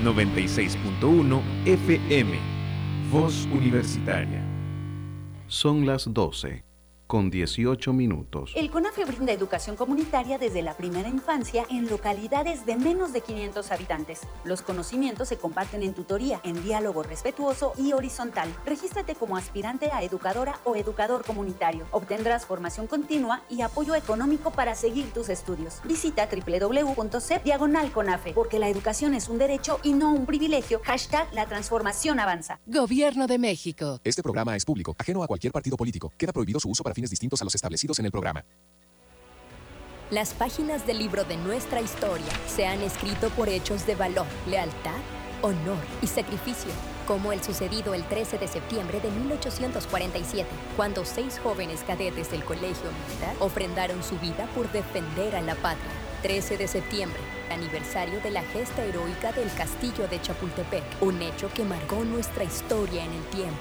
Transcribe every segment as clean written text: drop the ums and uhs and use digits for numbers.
96.1 FM. Voz Universitaria. Son las 12, con 18 minutos. El CONAFE brinda educación comunitaria desde la primera infancia en localidades de menos de 500 habitantes. Los conocimientos se comparten en tutoría, en diálogo respetuoso y horizontal. Regístrate como aspirante a educadora o educador comunitario. Obtendrás formación continua y apoyo económico para seguir tus estudios. Visita www.cep/CONAFE, porque la educación es un derecho y no un privilegio. #La transformación avanza. Gobierno de México. Este programa es público, ajeno a cualquier partido político. Queda prohibido su uso para fines distintos a los establecidos en el programa. Las páginas del libro de nuestra historia se han escrito por hechos de valor, lealtad, honor y sacrificio, como el sucedido el 13 de septiembre de 1847, cuando 6 jóvenes cadetes del Colegio Militar ofrendaron su vida por defender a la patria. 13 de septiembre, aniversario de la gesta heroica del Castillo de Chapultepec, un hecho que marcó nuestra historia en el tiempo.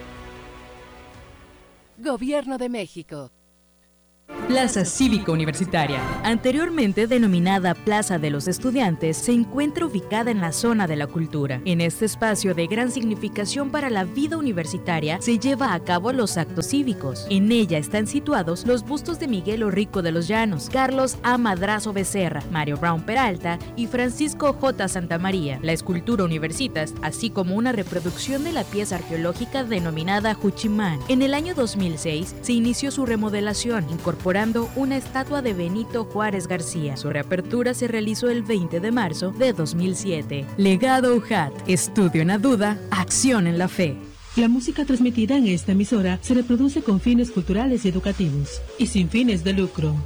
Gobierno de México. Plaza Cívica Universitaria, anteriormente denominada Plaza de los Estudiantes, se encuentra ubicada en la zona de la cultura. En este espacio de gran significación para la vida universitaria se lleva a cabo los actos cívicos. En ella están situados los bustos de Miguel Orrico de los Llanos, Carlos A. Madrazo Becerra, Mario Brown Peralta y Francisco J. Santamaría, la escultura Universitas, así como una reproducción de la pieza arqueológica denominada Juchimán. En el año 2006 se inició su remodelación, incorporando una estatua de Benito Juárez García. Su reapertura se realizó el 20 de marzo de 2007. Legado UJAT, estudio en la duda, acción en la fe. La música transmitida en esta emisora se reproduce con fines culturales y educativos y sin fines de lucro.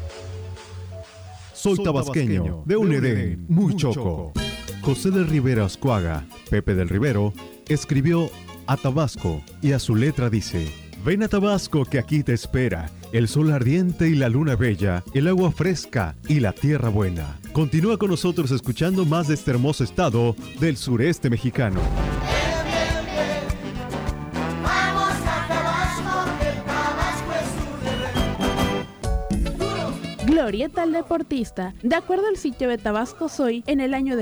Soy tabasqueño, de un Edén muy choco. José del Rivero Ascuaga, Pepe del Rivero, escribió a Tabasco y a su letra dice: ven a Tabasco que aquí te espera el sol ardiente y la luna bella, el agua fresca y la tierra buena. Continúa con nosotros escuchando más de este hermoso estado del sureste mexicano. Glorieta al deportista. De acuerdo al sitio de Tabasco Soy, en el año de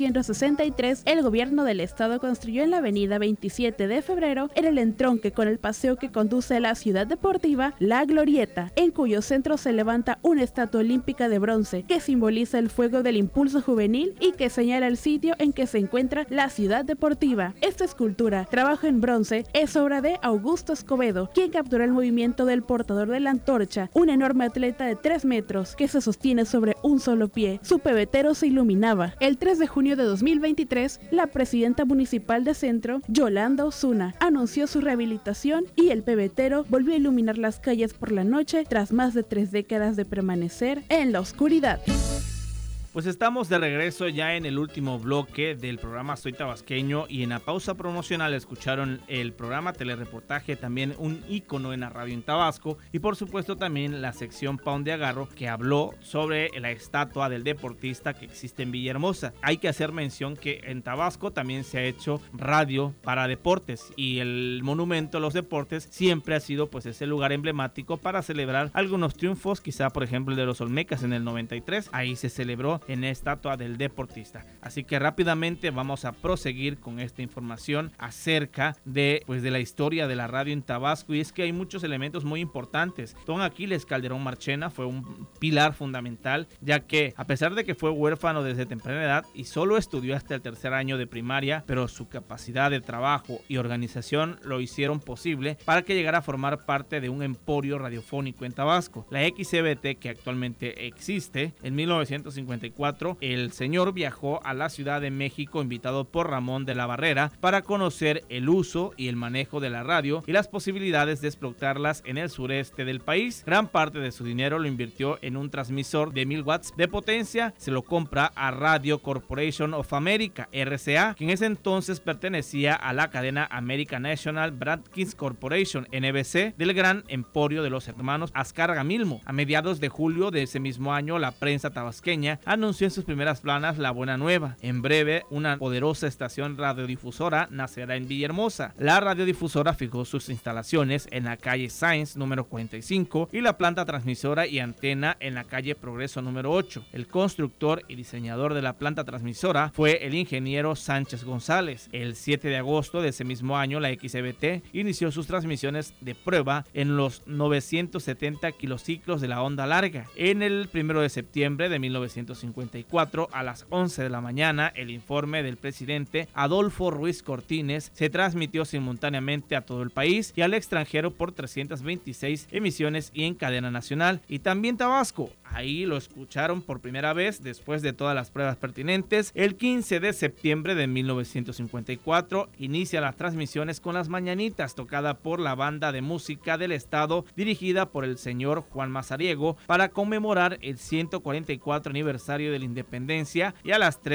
1963, el gobierno del estado construyó en la avenida 27 de febrero, en el entronque con el paseo que conduce a la ciudad deportiva, la Glorieta, en cuyo centro se levanta una estatua olímpica de bronce que simboliza el fuego del impulso juvenil y que señala el sitio en que se encuentra la ciudad deportiva. Esta escultura, trabajo en bronce, es obra de Augusto Escobedo, quien capturó el movimiento del portador de la antorcha, un enorme atleta de 3 metros que se sostiene sobre un solo pie. Su pebetero se iluminaba. El 3 de junio de 2023, la presidenta municipal de Centro, Yolanda Osuna, anunció su rehabilitación y el pebetero volvió a iluminar las calles por la noche tras más de 3 décadas de permanecer en la oscuridad. Pues estamos de regreso ya en el último bloque del programa Soy Tabasqueño, y en la pausa promocional escucharon el programa telereportaje, también un ícono en la radio en Tabasco, y por supuesto también la sección Pan de Agarro, que habló sobre la estatua del deportista que existe en Villahermosa. Hay que hacer mención que en Tabasco también se ha hecho radio para deportes, y el monumento a los deportes siempre ha sido pues ese lugar emblemático para celebrar algunos triunfos, quizá por ejemplo el de los Olmecas en el 93, ahí se celebró en estatua del deportista. Así que rápidamente vamos a proseguir con esta información acerca de la historia de la radio en Tabasco, y es que hay muchos elementos muy importantes. Don Aquiles Calderón Marchena fue un pilar fundamental, ya que a pesar de que fue huérfano desde temprana edad y solo estudió hasta el 3er año de primaria, pero su capacidad de trabajo y organización lo hicieron posible para que llegara a formar parte de un emporio radiofónico en Tabasco. La XCBT, que actualmente existe, en 1954 el señor viajó a la Ciudad de México invitado por Ramón de la Barrera para conocer el uso y el manejo de la radio y las posibilidades de explotarlas en el sureste del país. Gran parte de su dinero lo invirtió en un transmisor de 1000 watts de potencia. Se lo compra a Radio Corporation of America, RCA, que en ese entonces pertenecía a la cadena American National Broadcasting Corporation, NBC, del gran emporio de los hermanos Azcárraga Milmo. A mediados de julio de ese mismo año, la prensa tabasqueña anunció en sus primeras planas la buena nueva. En breve, una poderosa estación radiodifusora nacerá en Villahermosa. La radiodifusora fijó sus instalaciones en la calle Sáenz número 45 y la planta transmisora y antena en la calle Progreso número 8. El constructor y diseñador de la planta transmisora fue el ingeniero Sánchez González. El 7 de agosto de ese mismo año, la XBT inició sus transmisiones de prueba en los 970 kilociclos de la onda larga. En el 1 de septiembre de 1954, a las 11 de la mañana, el informe del presidente Adolfo Ruiz Cortines se transmitió simultáneamente a todo el país y al extranjero por 326 emisiones y en cadena nacional, y también Tabasco. Ahí lo escucharon por primera vez después de todas las pruebas pertinentes. El 15 de septiembre de 1954 inicia las transmisiones con las mañanitas, tocada por la banda de música del estado dirigida por el señor Juan Mazariego para conmemorar el 144 aniversario de la independencia, y a las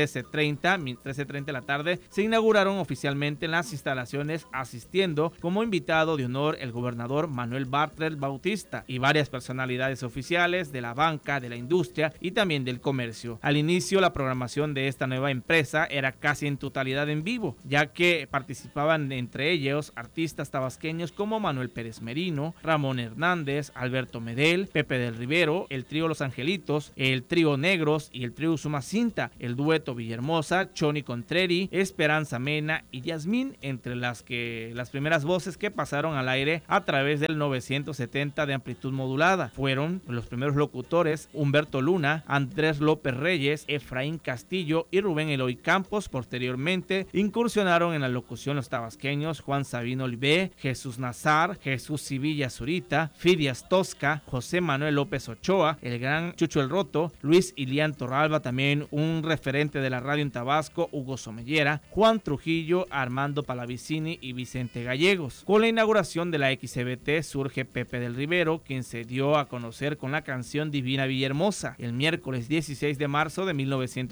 13:30 de la tarde se inauguraron oficialmente las instalaciones, asistiendo como invitado de honor el gobernador Manuel Bartlett Bautista y varias personalidades oficiales de la banca, de la industria y también del comercio. Al inicio, la programación de esta nueva empresa era casi en totalidad en vivo, ya que participaban entre ellos artistas tabasqueños como Manuel Pérez Merino, Ramón Hernández, Alberto Medel, Pepe del Rivero, el trío Los Angelitos, el trío Negros y el trío Sumacinta, el dueto Villahermosa, Choni Contreri, Esperanza Mena y Yasmín, entre las primeras voces que pasaron al aire a través del 970 de amplitud modulada. Fueron los primeros locutores Humberto Luna, Andrés López Reyes, Efraín Castillo y Rubén Eloy Campos. Posteriormente incursionaron en la locución los tabasqueños Juan Sabino Olivé, Jesús Nazar, Jesús Civilla Zurita, Fidias Tosca, José Manuel López Ochoa, el gran Chucho el Roto, Luis Ilián Torralba, también un referente de la radio en Tabasco, Hugo Somellera, Juan Trujillo, Armando Palavicini y Vicente Gallegos. Con la inauguración de la XBT surge Pepe del Rivero, quien se dio a conocer con la canción Divina Villahermosa. El miércoles 16 de marzo de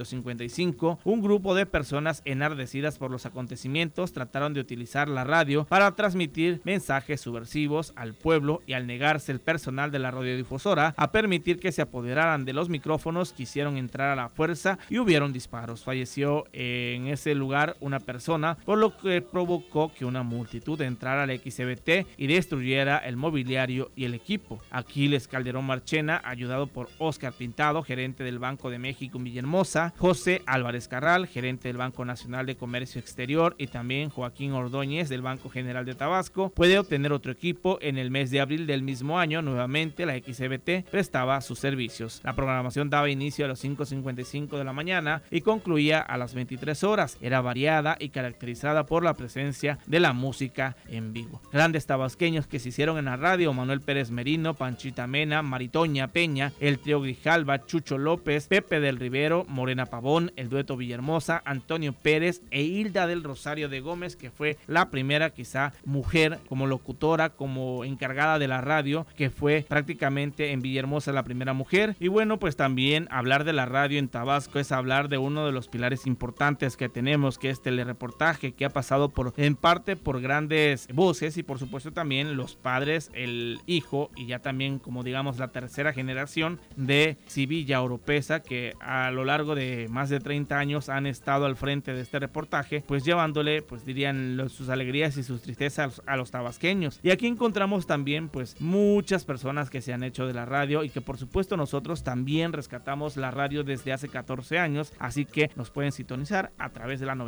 1955, un grupo de personas enardecidas por los acontecimientos trataron de utilizar la radio para transmitir mensajes subversivos al pueblo, y al negarse el personal de la radiodifusora a permitir que se apoderaran de los micrófonos, quisieron entrar a la fuerza y hubieron disparos. Falleció en ese lugar una persona, por lo que provocó que una multitud entrara a la XBT y destruyera el mobiliario y el equipo. Aquiles Calderón Marchena, ayudado por Óscar Pintado, gerente del Banco de México en Villahermosa, José Álvarez Carral, gerente del Banco Nacional de Comercio Exterior, y también Joaquín Ordóñez del Banco General de Tabasco, puede obtener otro equipo. En el mes de abril del mismo año, nuevamente la XBT prestaba sus servicios. La programación daba inicio a las 5:55 de la mañana y concluía a las 23 horas. Era variada y caracterizada por la presencia de la música en vivo. Grandes tabasqueños que se hicieron en la radio: Manuel Pérez Merino, Panchita Mena, Maritoña Peña, el trío Grijalva, Chucho López, Pepe del Rivero, Morena Pavón, el dueto Villahermosa, Antonio Pérez e Hilda del Rosario de Gómez, que fue la primera quizá mujer como locutora, como encargada de la radio, que fue prácticamente en Villahermosa la primera mujer. Y bueno, pues también hablar de la radio en Tabasco es hablar de uno de los pilares importantes que tenemos, que es telereportaje, que ha pasado en parte por grandes voces, y por supuesto también los padres, el hijo y ya también, como digamos, la tercera generación de Civilla Oropesa, que a lo largo de más de 30 años han estado al frente de este reportaje, pues llevándole, pues dirían, sus alegrías y sus tristezas a los tabasqueños. Y aquí encontramos también pues muchas personas que se han hecho de la radio, y que por supuesto nosotros también rescatamos la radio desde hace 14 años, así que nos pueden sintonizar a través de la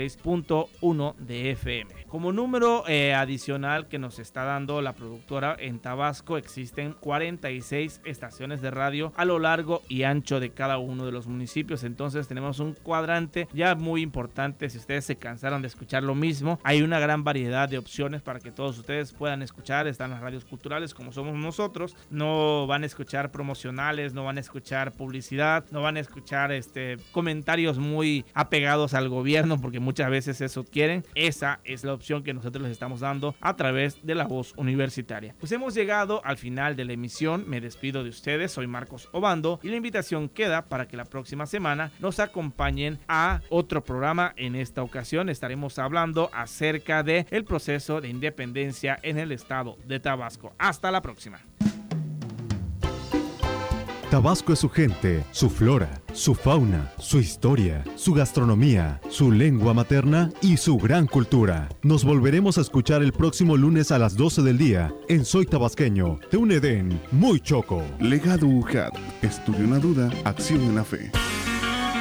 96.1 de FM. Como número adicional que nos está dando la productora, en Tabasco existen 46 estaciones de radio a lo largo y ancho de cada uno de los municipios. Entonces tenemos un cuadrante ya muy importante. Si ustedes se cansaron de escuchar lo mismo, hay una gran variedad de opciones para que todos ustedes puedan escuchar. Están las radios culturales, como somos nosotros. No van a escuchar promocionales, no van a escuchar publicidad, no van a escuchar comentarios muy apegados al gobierno, porque muchas veces eso quieren. Esa es la opción que nosotros les estamos dando a través de La Voz Universitaria. Pues hemos llegado al final de la emisión. Me despido de ustedes. Soy Marcos Obando, y la invitación queda para que la próxima semana nos acompañen a otro programa. En esta ocasión estaremos hablando acerca del proceso de independencia en el estado de Tabasco. Hasta la próxima. Tabasco es su gente, su flora, su fauna, su historia, su gastronomía, su lengua materna y su gran cultura. Nos volveremos a escuchar el próximo lunes a las 12 del día en Soy Tabasqueño, de un Edén muy choco. Legado UJAT, estudio en la duda, acción en la fe.